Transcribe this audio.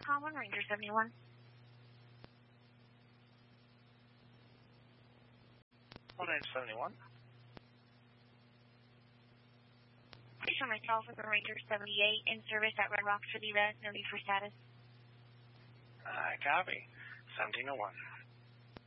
call on Ranger 71. Ranger 71. Please show my call for the Ranger 78 in service at Red Rock City Res, no need for status. Copy. 1701.